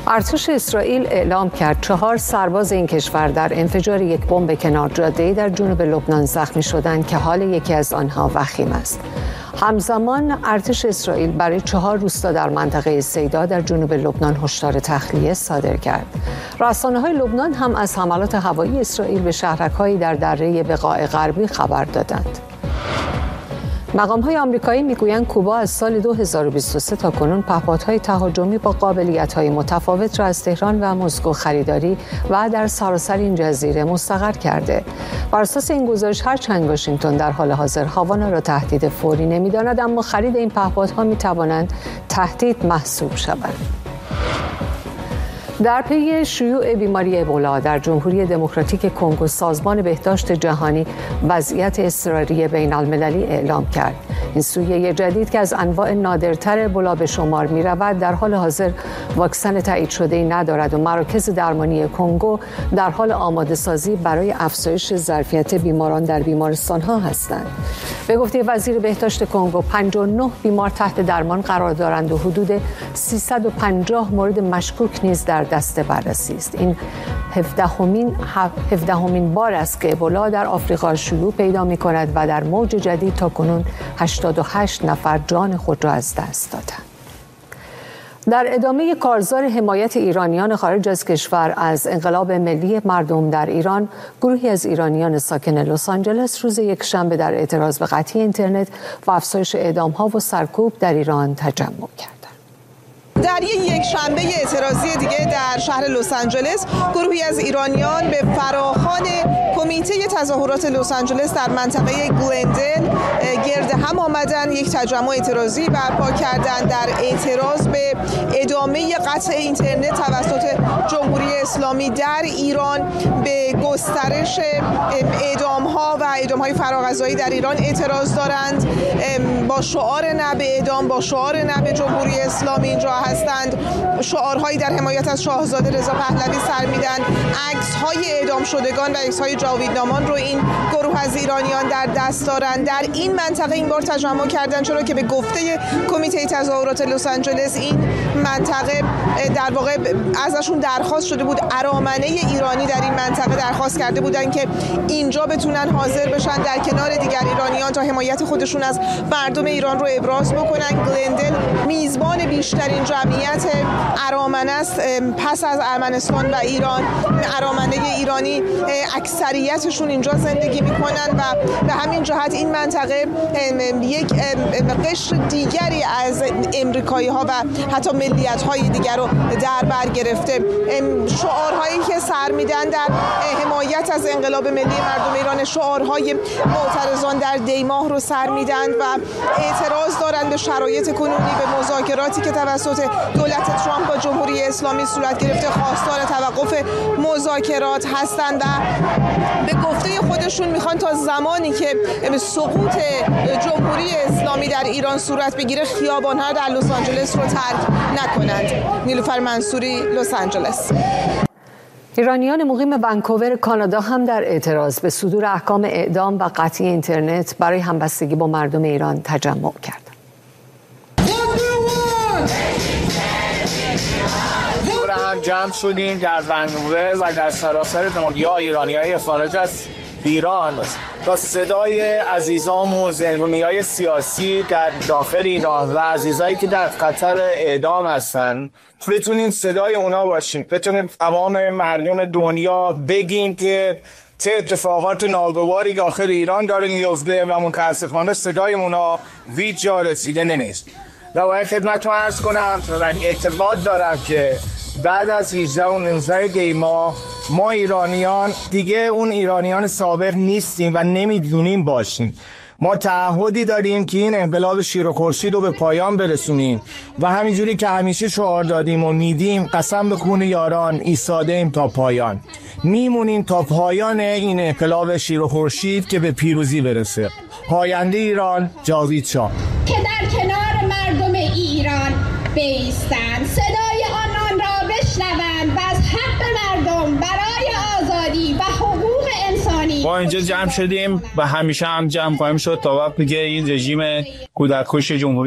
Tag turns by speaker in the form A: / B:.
A: ارتش اسرائیل اعلام کرد 4 سرباز این کشور در انفجار یک بمب کنار جاده‌ای در جنوب لبنان زخمی شدند که حال یکی از آنها وخیم است. همزمان ارتش اسرائیل برای 4 روستا در منطقه سیدا در جنوب لبنان هشدار تخلیه صادر کرد. رسانه‌های لبنان هم از حملات هوایی اسرائیل به شهرک‌هایی در دره بقاع غربی خبر دادند. مقام‌های آمریکایی میگویند کوبا از سال 2023 تا کنون پهپادهای تهاجمی با قابلیت‌های متفاوت را از تهران و مسکو خریداری و در سراسر این جزیره مستقر کرده. بر اساس این گزارش هرچند واشنگتن در حال حاضر هاوانا را تهدید فوری نمی‌داند، اما خرید این پهپادها می‌توانند تهدید محسوب شوند. در پی شیوع بیماری ابولا در جمهوری دموکراتیک کنگو، سازمان بهداشت جهانی وضعیت اضطراری بین‌المللی اعلام کرد. این سویه جدید که از انواع نادرتر ابولا به شمار می‌رود، در حال حاضر واکسن تایید شده‌ای ندارد و مراکز درمانی کنگو در حال آماده‌سازی برای افزایش ظرفیت بیماران در بیمارستان‌ها هستند. به گفته وزیر بهداشت کنگو، 59 بیمار تحت درمان قرار دارند و حدود 350 مورد مشکوک نیز در دست بررسی است. این 17مین بار است که ابولا در آفریقا شیوع پیدا می‌کند و در موج جدید تاکنون 88 نفر جان خود را از دست دادند. در ادامه کارزار حمایت ایرانیان خارج از کشور از انقلاب ملی مردم در ایران، گروهی از ایرانیان ساکن لس آنجلس روز یکشنبه در اعتراض به قطعی اینترنت و افزایش اعدام‌ها و سرکوب در ایران تجمع کردند.
B: در یک شنبه اعتراضی دیگه در شهر لس آنجلس، گروهی از ایرانیان به فراخوان کمیته تظاهرات لس آنجلس در منطقه گلندل گرد هم آمدن، یک تجمع اعتراضی برپا کردند در اعتراض به ادامه قطع اینترنت توسط جمهوری اسلامی در ایران، به گسترش اعدام‌ها و اعدام‌های فراغذایی در ایران اعتراض دارند. با شعار نه به اعدام، با شعار نه به جمهوری اسلامی اینجا هستند. شعارهایی در حمایت از شاهزاده رضا پهلوی سر میدن. عکس‌های اعدام شدگان و عکس‌های جاویدنامان رو این گروه از ایرانیان در دست دارند. در این منطقه این بار تجمع کردن، چرا که به گفته کمیته تظاهرات لس آنجلس این منطقه در واقع ازشون درخواست شده بود، ارامنه ایرانی در این منطقه درخواست کرده بودن که اینجا بتونن حاضر بشن در کنار دیگر ایرانیان تا حمایت خودشون از مردم ایران رو ابراز بکنن. گلندل میزبان بیشترین جمعیت ارامنه است پس از ارمنستان و ایران. ارامنه ایرانی اکثریتشون اینجا زندگی میکنن و به همین جهت این منطقه یک قشر دیگری از امریکایی ها و حتی ملیت های دیگر رو در بر گرفته. شعارهایی که سر میدن در حمایت از انقلاب ملی مردم ایران، شعارهای معترضان در دیماه رو سر میدن و اعتراض دارن به شرایط کنونی، به مذاکراتی که توسط دولت ترامپ با جمهوری اسلامی صورت گرفته. خواستار توقف مذاکرات هستند و به گفته خودشون میخوان تا زمانی که سقوط جمهوری اسلامی در ایران صورت بگیره خیابان‌ها در لس آنجلس رو ترک نکنند. نیلوفر منصوری، لس آنجلس.
A: ایرانیان مقیم ونکوور کانادا هم در اعتراض به صدور احکام اعدام و قطعی اینترنت برای همبستگی با مردم ایران تجمع کردند.
C: جمع شدیم در ونکوور و در سراسر دنیا ایرانی‌های خارج از ایران با صدای عزیزان و زندانیای سیاسی در داخل ایران و عزیزایی که در خطر اعدام هستن بتونیم صدای اونا باشیم، بتونیم تمام مردم دنیا بگیم که چه اتفاقات ناگواری داخل ایران داره میفته و متاسفانه صدای اونا هیچ جا رسیده نیست. و باید خدمتتون عرض کنم و اعتقاد دارم که بعد از 18 و 19 دیما ما ایرانیان دیگه اون ایرانیان سابق نیستیم و نمیدونیم باشیم. ما تعهدی داریم که این انقلاب شیر و خورشید رو به پایان برسونیم و همینجوری که همیشه شعار دادیم و میدیم قسم به خون یاران ایستادیم تا پایان. میمونیم تا پایان این انقلاب شیر و خورشید که به پیروزی برسه. پاینده ایران، جاوید شاه.
D: که در کنار مردم ایران بایستند، صدای آنان را بشنوند و از حق مردم برای آزادی و حقوق انسانی.
E: ما اینجا جمع شدیم و همیشه هم جمع خواهیم شد تا وقتی که این رژیم کودککش جمهوری